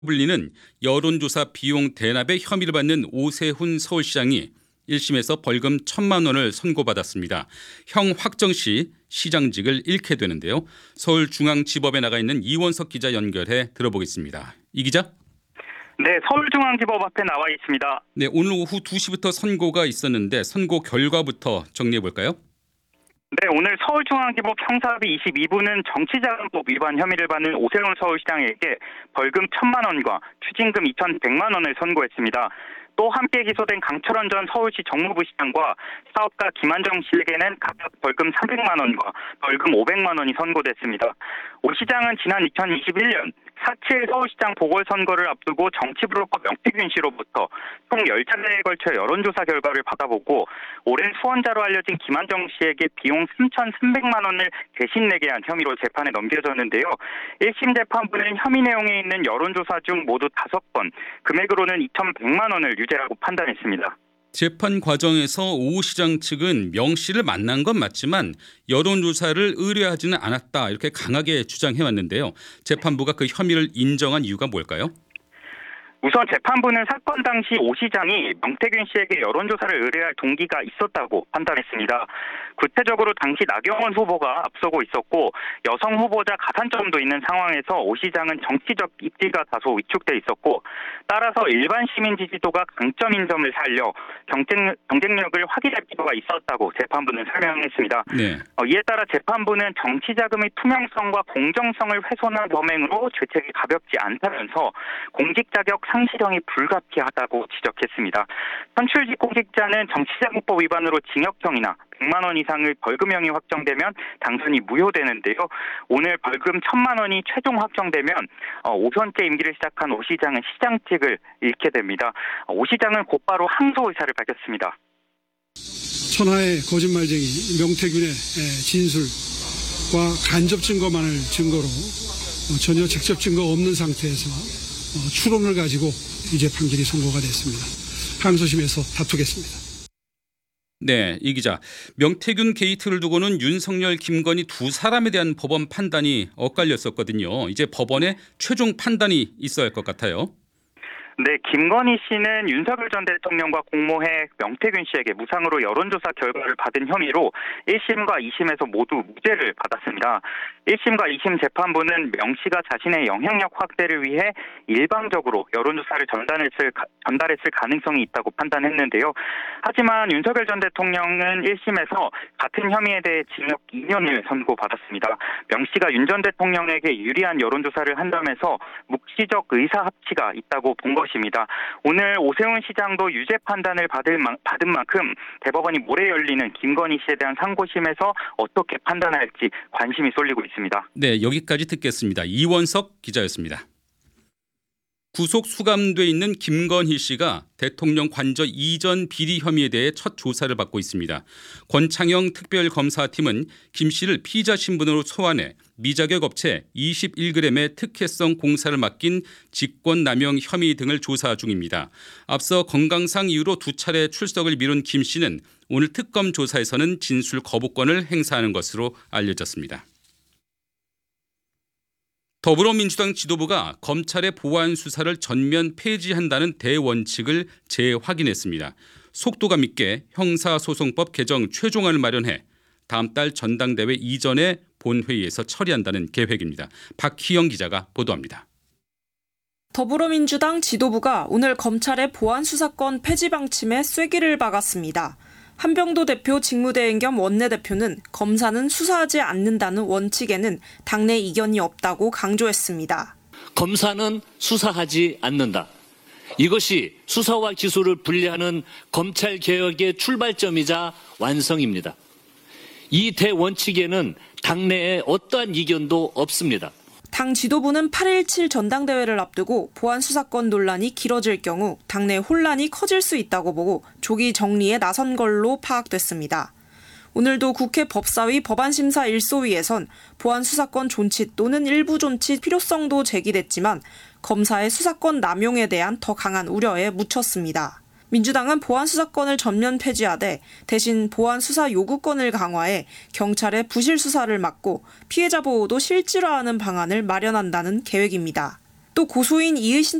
불리는 여론조사 비용 대납의 혐의를 받는 오세훈 서울시장이 1심에서 벌금 1,000만 원을 선고받았습니다. 형 확정 시 시장직을 잃게 되는데요. 서울중앙지법에 나가 있는 이원석 기자 연결해 들어보겠습니다. 이 기자? 네, 서울중앙지법 앞에 나와 있습니다. 네, 오늘 오후 2시부터 선고가 있었는데 선고 결과부터 정리해 볼까요? 네, 오늘 서울중앙지법 형사합의 22부는 정치자금법 위반 혐의를 받는 오세훈 서울시장에게 벌금 1,000만 원과 추징금 2,100만 원을 선고했습니다. 또 함께 기소된 강철원 전 서울시 정무부 시장과 사업가 김한정 씨에게는 각각 벌금 300만 원과 벌금 500만 원이 선고됐습니다. 오 시장은 지난 2021년 4.7 서울시장 보궐선거를 앞두고 정치브로커 명태균 씨로부터 총 10차례에 걸쳐 여론조사 결과를 받아보고 오랜 후원자로 알려진 김한정 씨에게 비용 3,300만 원을 대신 내게 한 혐의로 재판에 넘겨졌는데요. 1심 재판부는 혐의 내용에 있는 여론조사 중 모두 5건, 금액으로는 2,100만 원을 유죄라고 판단했습니다. 재판 과정에서 오 시장 측은 명 씨를 만난 건 맞지만 여론조사를 의뢰하지는 않았다 이렇게 강하게 주장해왔는데요. 재판부가 그 혐의를 인정한 이유가 뭘까요? 우선 재판부는 사건 당시 오 시장이 명태균 씨에게 여론조사를 의뢰할 동기가 있었다고 판단했습니다. 구체적으로 당시 나경원 후보가 앞서고 있었고 여성 후보자 가산점도 있는 상황에서 오 시장은 정치적 입지가 다소 위축돼 있었고 따라서 일반 시민 지지도가 강점인 점을 살려 경쟁력을 확인할 필요가 있었다고 재판부는 설명했습니다. 네. 이에 따라 재판부는 정치자금의 투명성과 공정성을 훼손한 범행으로 죄책이 가볍지 않다면서 공직자격 상실형이 불가피하다고 지적했습니다. 선출직 공직자는 정치자금법 위반으로 징역형이나 100만 원 이상의 벌금형이 확정되면 당선이 무효되는데요. 오늘 벌금 1,000만 원이 최종 확정되면 5선째 임기를 시작한 오 시장은 시장직을 잃게 됩니다. 오 시장은 곧바로 항소 의사를 밝혔습니다. 천하의 거짓말쟁이 명태균의 진술과 간접 증거만을 증거로 전혀 직접 증거 없는 상태에서 추론을 가지고 이제 판결이 선고가 됐습니다. 항소심에서 다투겠습니다. 네, 이 기자. 명태균 게이트를 두고는 윤석열, 김건희 두 사람에 대한 법원 판단이 엇갈렸었거든요. 이제 법원의 최종 판단이 있어야 할 것 같아요. 네, 김건희 씨는 윤석열 전 대통령과 공모해 명태균 씨에게 무상으로 여론조사 결과를 받은 혐의로 1심과 2심에서 모두 무죄를 받았습니다. 1심과 2심 재판부는 명 씨가 자신의 영향력 확대를 위해 일방적으로 여론조사를 전달했을 가능성이 있다고 판단했는데요. 하지만 윤석열 전 대통령은 1심에서 같은 혐의에 대해 징역 2년을 선고받았습니다. 명 씨가 윤 전 대통령에게 유리한 여론조사를 한 점에서 묵시적 의사합치가 있다고 본 것입니다. 오늘 오세훈 시장도 유죄 판단을 받은 만큼 대법원이 모레 열리는 김건희 씨에 대한 상고심에서 어떻게 판단할지 관심이 쏠리고 있습니다. 네, 여기까지 듣겠습니다. 이원석 기자였습니다. 구속 수감돼 있는 김건희 씨가 대통령 관저 이전 비리 혐의에 대해 첫 조사를 받고 있습니다. 권창영 특별검사팀은 김 씨를 피의자 신분으로 소환해 미자격 업체 21g의 특혜성 공사를 맡긴 직권남용 혐의 등을 조사 중입니다. 앞서 건강상 이유로 2차례 출석을 미룬 김 씨는 오늘 특검 조사에서는 진술 거부권을 행사하는 것으로 알려졌습니다. 더불어민주당 지도부가 검찰의 보안 수사를 전면 폐지한다는 대원칙을 재확인했습니다. 속도감 있게 형사소송법 개정 최종안을 마련해 다음 달 전당대회 이전에 본회의에서 처리한다는 계획입니다. 박희영 기자가 보도합니다. 더불어민주당 지도부가 오늘 검찰의 보안 수사권 폐지 방침에 쐐기를 박았습니다. 한병도 대표 직무대행 겸 원내대표는 검사는 수사하지 않는다는 원칙에는 당내 이견이 없다고 강조했습니다. 검사는 수사하지 않는다. 이것이 수사와 기소를 분리하는 검찰개혁의 출발점이자 완성입니다. 이 대원칙에는 당내에 어떠한 이견도 없습니다. 당 지도부는 8.17 전당대회를 앞두고 보안 수사권 논란이 길어질 경우 당내 혼란이 커질 수 있다고 보고 조기 정리에 나선 걸로 파악됐습니다. 오늘도 국회 법사위 법안심사 1소위에선 보안 수사권 존치 또는 일부 존치 필요성도 제기됐지만 검사의 수사권 남용에 대한 더 강한 우려에 묻혔습니다. 민주당은 보안 수사권을 전면 폐지하되 대신 보안 수사 요구권을 강화해 경찰의 부실 수사를 막고 피해자 보호도 실질화하는 방안을 마련한다는 계획입니다. 또 고소인 이의신